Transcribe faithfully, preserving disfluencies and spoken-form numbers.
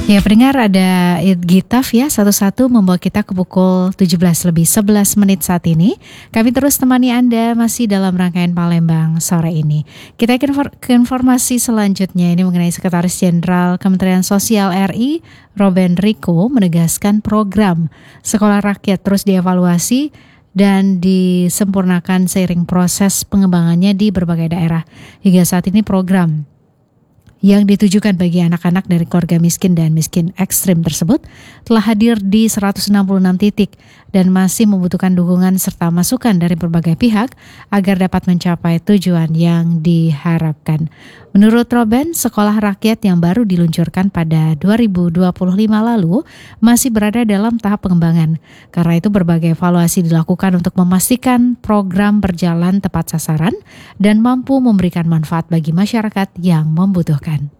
Ya pendengar, ada Gitaf ya satu-satu membawa kita ke pukul tujuh belas lebih sebelas menit saat ini. Kami terus temani Anda masih dalam rangkaian Palembang sore ini. Kita ke, infor- ke informasi selanjutnya ini mengenai Sekretaris Jenderal Kementerian Sosial R I Robben Riko menegaskan program Sekolah Rakyat terus dievaluasi dan disempurnakan seiring proses pengembangannya di berbagai daerah. Hingga saat ini program yang ditujukan bagi anak-anak dari keluarga miskin dan miskin ekstrim tersebut telah hadir di seratus enam puluh enam titik dan masih membutuhkan dukungan serta masukan dari berbagai pihak agar dapat mencapai tujuan yang diharapkan. Menurut Robben, sekolah rakyat yang baru diluncurkan pada dua ribu dua puluh lima lalu masih berada dalam tahap pengembangan. Karena itu berbagai evaluasi dilakukan untuk memastikan program berjalan tepat sasaran dan mampu memberikan manfaat bagi masyarakat yang membutuhkan.